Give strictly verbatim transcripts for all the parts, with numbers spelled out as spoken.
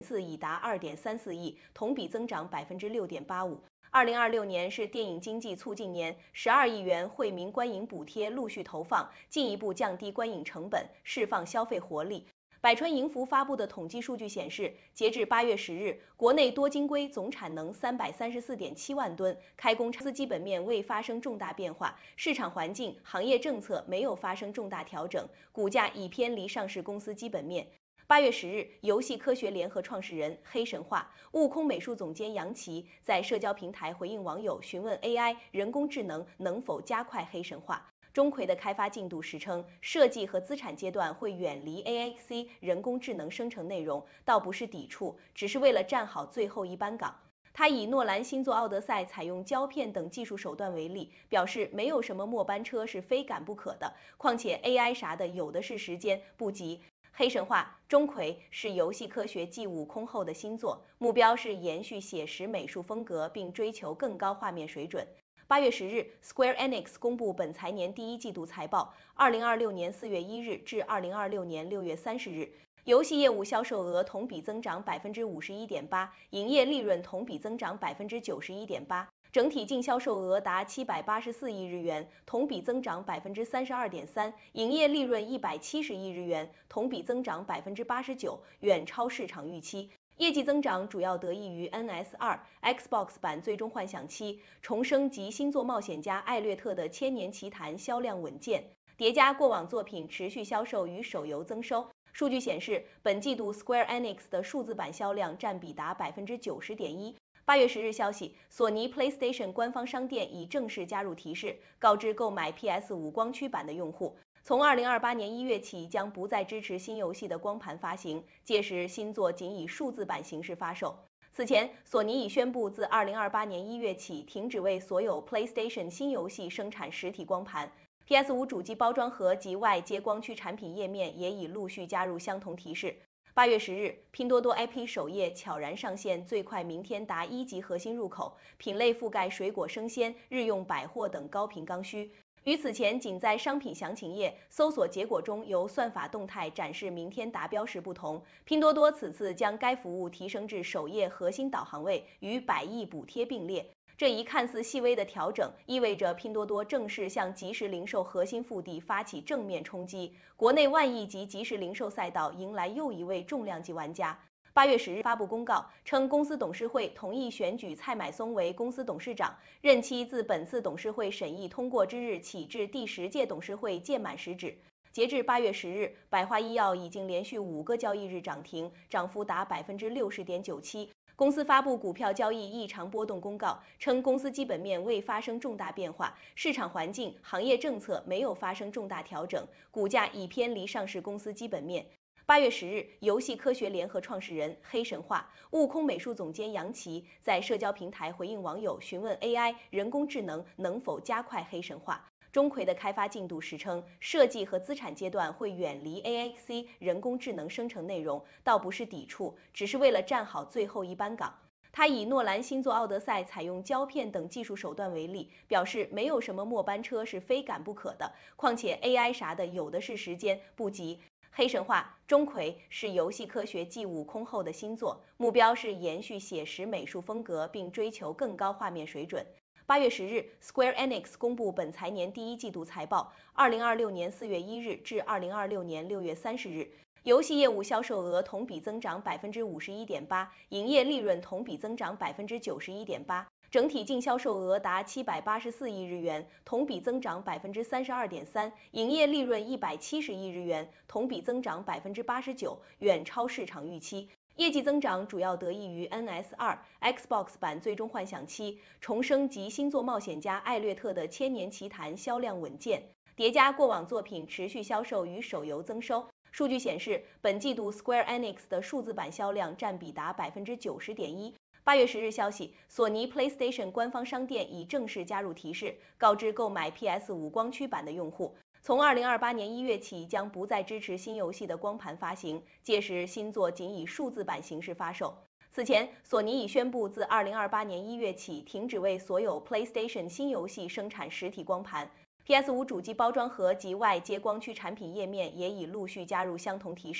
次已达二点三四亿，同比增长百分之六点八五。二零二六年是电影经济促进年，十二亿元惠民观影补贴陆续投放，进一步降低观影成本，释放消费活力。百川银服发布的统计数据显示，截至八月十日，国内多晶硅总产能三百三十四点七万吨，开工公司基本面未发生重大变化，市场环境、行业政策没有发生重大调整，股价已偏离上市公司基本面。八月十日，游戏科学联合创始人黑神话、悟空美术总监杨奇在社交平台回应网友询问 A I 人工智能能否加快黑神话。钟馗的开发进度时称，设计和资产阶段会远离 A I C 人工智能生成内容，倒不是抵触，只是为了站好最后一班岗。他以诺兰新作《奥德赛》采用胶片等技术手段为例，表示没有什么末班车是非赶不可的，况且 A I 啥的有的是时间，不急。黑神话：钟馗是游戏科学继悟空后的新作，目标是延续写实美术风格，并追求更高画面水准。八月十日 ，Square Enix 公布本财年第一季度财报，二零二六年四月一日至二零二六年六月三十日，游戏业务销售额同比增长百分之五十一点八，营业利润同比增长百分之九十一点八。整体净销售额达七百八十四亿日元，同比增长百分之三十二点三，营业利润一百七十亿日元，同比增长百分之八十九，远超市场预期。业绩增长主要得益于 N S 二、Xbox 版《最终幻想七》、重生及新作冒险家艾略特的《千年奇谭》销量稳健，叠加过往作品持续销售与手游增收。数据显示，本季度 Square Enix 的数字版销量占比达百分之九十点一。八月十日消息，索尼 PlayStation 官方商店已正式加入提示，告知购买 P S 五 光驱版的用户，从二零二八年一月起将不再支持新游戏的光盘发行，届时新作仅以数字版形式发售。此前，索尼已宣布自二零二八年一月起停止为所有 PlayStation 新游戏生产实体光盘。P S 五 主机包装盒及外接光驱产品页面也已陆续加入相同提示。八月十日，拼多多 A P 首页悄然上线最快明天达一级核心入口，品类覆盖水果生鲜、日用百货等高频刚需。与此前仅在商品详情页搜索结果中由算法动态展示明天达标时不同，拼多多此次将该服务提升至首页核心导航位，与百亿补贴并列。这一看似细微的调整，意味着拼多多正式向即时零售核心腹地发起正面冲击，国内万亿级即时零售赛道迎来又一位重量级玩家。八月十日发布公告称，公司董事会同意选举蔡买松为公司董事长，任期自本次董事会审议通过之日起至第十届董事会届满时止。截至八月十日，百花医药已经连续五个交易日涨停，涨幅达百分之六十点九七。公司发布股票交易异常波动公告，称公司基本面未发生重大变化，市场环境、行业政策没有发生重大调整，股价已偏离上市公司基本面。八月十日，游戏科学联合创始人黑神话、悟空美术总监杨奇在社交平台回应网友询问 A I 人工智能能否加快黑神话。钟馗的开发进度时称，设计和资产阶段会远离 A I C 人工智能生成内容，倒不是抵触，只是为了站好最后一班岗。他以诺兰新作《奥德赛》采用胶片等技术手段为例，表示没有什么末班车是非赶不可的，况且 A I 啥的有的是时间，不急。黑神话：钟馗是游戏科学继悟空后的新作，目标是延续写实美术风格，并追求更高画面水准。八月十日 ，Square Enix 公布本财年第一季度财报，二零二六年四月一日至二零二六年六月三十日，游戏业务销售额同比增长百分之五十一点八，营业利润同比增长百分之九十一点八，整体净销售额达七百八十四亿日元，同比增长百分之三十二点三，营业利润一百七十亿日元，同比增长百分之八十九，远超市场预期。业绩增长主要得益于 N S 二、Xbox 版《最终幻想七》、重生及新作冒险家艾略特的《千年奇谭》销量稳健，叠加过往作品持续销售与手游增收。数据显示，本季度 Square Enix 的数字版销量占比达百分之九十点一。八月十日消息，索尼 PlayStation 官方商店已正式加入提示，告知购买 P S 五 光驱版的用户，从二零二八年一月起将不再支持新游戏的光盘发行，届时新作仅以数字版形式发售。此前，索尼已宣布自二零二八年一月起停止为所有 PlayStation 新游戏生产实体光盘。P S 五 主机包装盒及外接光驱产品页面也已陆续加入相同提示。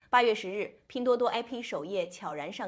八月十日，拼多多 I P 首页悄然上